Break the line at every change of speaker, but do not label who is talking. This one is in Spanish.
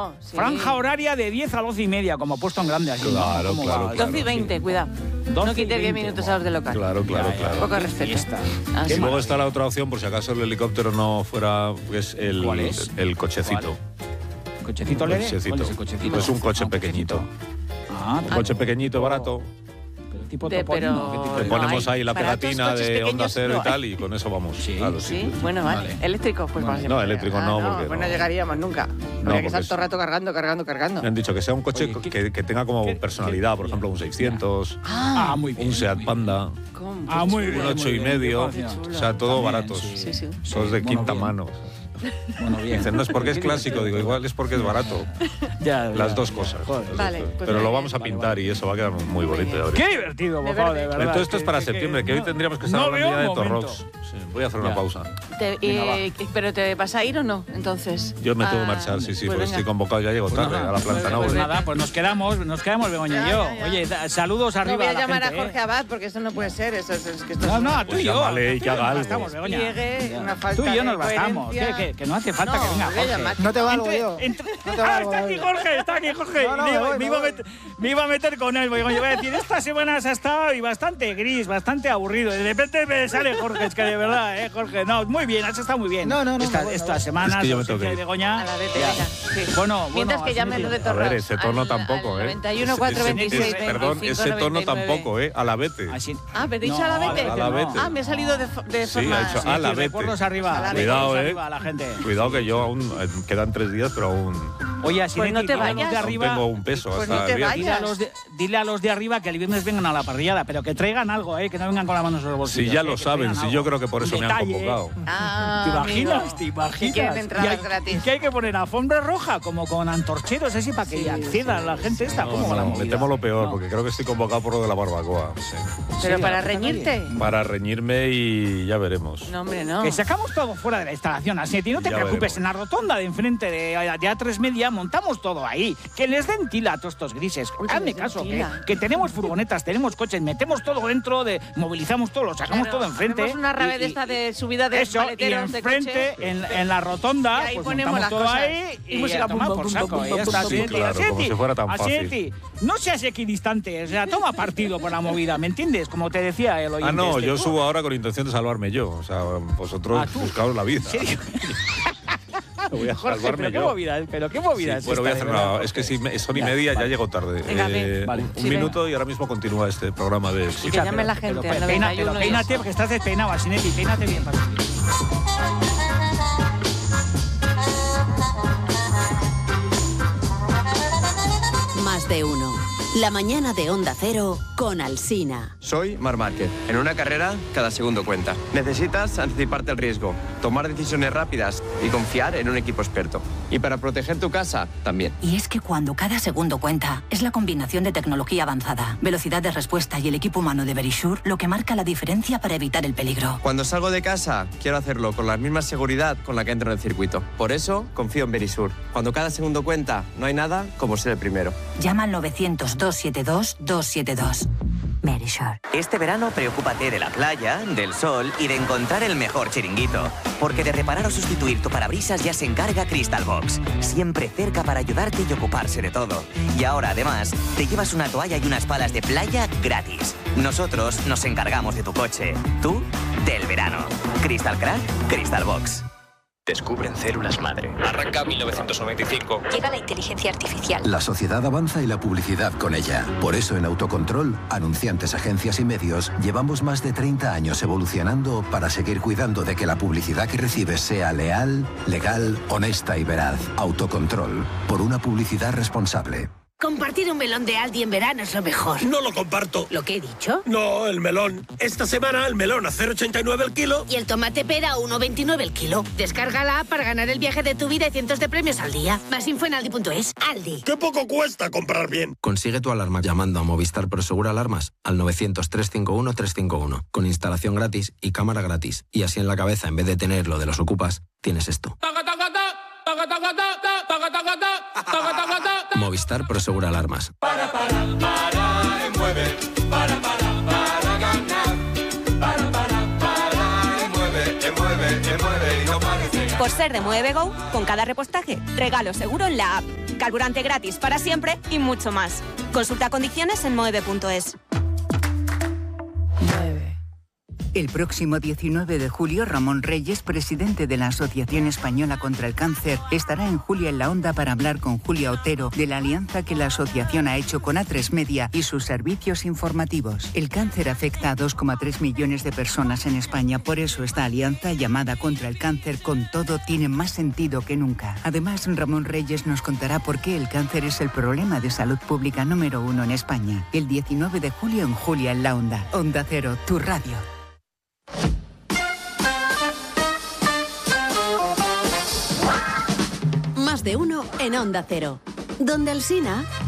Claro, sí.
Franja horaria de 10 a 12 y media, como ha puesto en grande así.
Claro,
¿no?
claro.
12 y 20, cuidado.
12
No quites
y
10
20,
minutos a los de local.
Claro.
Poco respeto.
Y luego está la otra opción, por si acaso el helicóptero no fuera, que es el,
¿Cuál es?
el cochecito.
¿Cochecito leve?
Cochecito.
¿Cuál es el cochecito?
Es un coche
Ah,
pequeñito.
Ah,
Un coche pequeñito, barato.
tipo
De-
topolino.
pero-
¿Qué tipo
Le
de-
ponemos
hay
ahí la
baratos
pegatina
coches
de Onda
pequeños,
Cero
no
y tal, y con eso vamos.
Sí.
Claro,
Sí, bueno, vale. ¿Eléctricos? Pues
Vale.
No, eléctrico no, porque
pues no
no.
llegaríamos nunca. Habría que
porque
estar
es-
todo el rato cargando.
Me han dicho que sea un coche
Oye,
que tenga como
qué-
personalidad,
qué-
por ejemplo, un 600,
Ah, muy bien.
un Seat
muy bien.
Panda,
¿Cómo?
Ah, muy bien.
un 8
muy
y
bien,
medio,
qué
o
fácil.
sea, todo
También,
baratos.
Sí.
Sos de
Bueno,
quinta
bien.
mano.
Bueno, bien.
Dicen, no es porque es clásico, digo, igual es porque es barato.
Ya,
Las dos cosas.
Joder.
Vale, pues
Pero
muy
lo
bien.
vamos a pintar y eso va a quedar muy bonito. ya veréis.
Qué divertido, por favor, de verdad.
Entonces esto es para
Que-
septiembre, que hoy
no-
tendríamos que estar
no
hablando
veo
ya de
un momento.
Torrox. Sí, voy a hacer una
Ya.
pausa.
¿Pero te vas a ir o no, entonces?
Yo me tengo que
Ah,
marchar, sí,
pues
porque
venga.
estoy convocado, ya llego tarde a la planta
pues
Nova.
Nada, pues nos quedamos Begoña y yo.
Ya.
Oye, saludos
No
arriba
voy a
la
llamar
gente,
a Jorge Abad, porque eso no puede ser. Eso es que esto
No,
es
no, tú
Pues
y yo.
llámale y que haga algo.
Estamos, Begoña.
Pliegue,
Ya.
una falta
Tú y yo
de
nos bastamos.
coherencia.
Que no hace falta
No,
que venga
voy a
Jorge.
llamar.
No te valgo yo.
Ah,
valgo,
está aquí
David.
Jorge, está aquí Jorge.
No,
Me
me voy.
me iba a meter con él. Yo voy a decir, esta semana se ha estado y bastante gris, bastante aburrido. Y de repente me sale Jorge, es que de verdad, Jorge. No, muy bien, has estado muy bien.
No,
Esta semana,
Es que yo me tengo que ir.
Begoña.
A la vete,
Ya.
venga. Sí.
Bueno,
Mientras que
así
llamen los de
A
Torrox.
ver, ese tono tampoco, ¿eh?
91, 426,
Perdón, ese tono tampoco, ¿eh? A la vete.
Así-
Ah, ¿me he dicho
No,
a la vete?
a la vete.
Ah, me he salido de
Sí,
forma...
ha hecho
Sí,
a la
sí,
vete.
recuerdos arriba.
A la
Cuidado,
recuerdos
¿eh?
arriba a la gente.
Cuidado que yo aún quedan 3 días, pero aún
Oye, así
Pues no te
dile a los
vayas.
de
aún
arriba.
tengo un peso
Pues
hasta
no te
el viernes.
vayas.
Dile a los de arriba que el viernes vengan a la parrillada, pero que traigan algo, que no vengan con las manos en los bolsillos.
Si ya lo
que
saben,
traigan
si
algo.
yo creo que por eso
Un
me han
detalle.
convocado.
Ah,
¿Te imaginas?
amigo.
¿Te imaginas?
Que quieren entradas
Y hay-
gratis.
Y que hay que poner alfombra roja, como con antorcheros así, para que acceda la gente esta. ¿Cómo va la
No,
movida?
me temo lo peor,
No.
porque creo que estoy convocado por lo de la barbacoa. Sí.
Pero
Sí,
para
¿a la puta
reñirte.
Para reñirme y ya veremos.
No, hombre, no.
Que sacamos todo fuera de la instalación, así no te
Ya
preocupes,
veremos.
en la rotonda de enfrente de A3 Media montamos todo ahí, que les den tila a todos estos grises.
Uy,
Hazme
les den
caso,
tila.
que tenemos furgonetas, tenemos coches, metemos todo dentro, movilizamos todo, lo sacamos
Claro,
todo enfrente.
hacemos una rave de esta de subida de
eso, y
paleteros de
enfrente,
coche.
en la rotonda,
Y ahí
pues
ponemos
montamos
las
todo
cosas.
ahí
Y
y
música,
a tomar
pum,
por
pum,
saco.
pum,
Y
pum,
ya está,
pum,
así,
pum,
tío,
claro,
así,
como si fuera tan
así,
fácil.
tío. No seas equidistante, o sea, toma partido por la movida, ¿me entiendes? Como te decía el oyente.
Ah, no,
este.
yo subo ahora con intención de salvarme yo. O sea, vosotros
¿tú?
buscaos la vida.
¿En serio?
Voy a
Jorge,
salvarme
pero qué
yo.
movida, pero qué movida
Sí,
es
bueno, voy a
esta,
hacer
de verdad,
una. Es que
Jorge.
si son y
Ya,
media,
vale.
ya llego tarde.
Venga, bien.
Vale.
Un
Sí,
minuto y ahora mismo continúa este programa de.
Y que llame la gente al 91 y
Peínate,
eso.
porque estás despeinado, Asinetti, peínate bien para ti.
Más de uno. La mañana de Onda Cero con Alsina.
Soy Marc Márquez. En una carrera, cada segundo cuenta. Necesitas anticiparte al riesgo, tomar decisiones rápidas y confiar en un equipo experto. Y para proteger tu casa, también.
Y es que cuando cada segundo cuenta, es la combinación de tecnología avanzada, velocidad de respuesta y el equipo humano de Verisure lo que marca la diferencia para evitar el peligro.
Cuando salgo de casa, quiero hacerlo con la misma seguridad con la que entro en el circuito. Por eso, confío en Verisure. Cuando cada segundo cuenta, no hay nada como ser el primero.
Llama al 900-272-272. Verisure.
Este verano preocúpate de la playa, del sol y de encontrar el mejor chiringuito. Porque de reparar o sustituir tu parabrisas ya se encarga Crystal Box. Siempre cerca para ayudarte y ocuparse de todo. Y ahora además te llevas una toalla y unas palas de playa gratis. Nosotros nos encargamos de tu coche. Tú, del verano. Crystal Crack, Crystal Box.
Descubren células madre. Arranca 1995.
Llega la inteligencia artificial.
La sociedad avanza y la publicidad con ella. Por eso en Autocontrol, anunciantes, agencias y medios, llevamos más de 30 años evolucionando para seguir cuidando de que la publicidad que recibes sea leal, legal, honesta y veraz. Autocontrol, por una publicidad responsable.
Compartir un melón de Aldi en verano es lo mejor.
No lo comparto.
¿Lo que he dicho?
No, el melón. Esta semana el melón a 0,89 el kilo.
Y el tomate pera a 1,29 el kilo. Descarga la app para ganar el viaje de tu vida y cientos de premios al día. Más info en aldi.es. Aldi.
¡Qué poco cuesta comprar bien!
Consigue tu alarma llamando a Movistar Prosegur Alarmas al 900-351-351. Con instalación gratis y cámara gratis. Y así en la cabeza, en vez de tener lo de los ocupas, tienes esto. Movistar Prosegur Alarmas.
Por ser de Moeve Go, con cada repostaje, regalo seguro en la app, carburante gratis para siempre y mucho más. Consulta condiciones en moeve.es.
El próximo 19 de julio, Ramón Reyes, presidente de la Asociación Española contra el Cáncer, estará en Julia en la Onda para hablar con Julia Otero de la alianza que la asociación ha hecho con A3 Media y sus servicios informativos. El cáncer afecta a 2,3 millones de personas en España, por eso esta alianza, llamada Contra el Cáncer con Todo, tiene más sentido que nunca. Además, Ramón Reyes nos contará por qué el cáncer es el problema de salud pública número 1 en España. El 19 de julio en Julia en la Onda. Onda Cero, tu radio.
Más de uno en Onda Cero. Donde Alsina.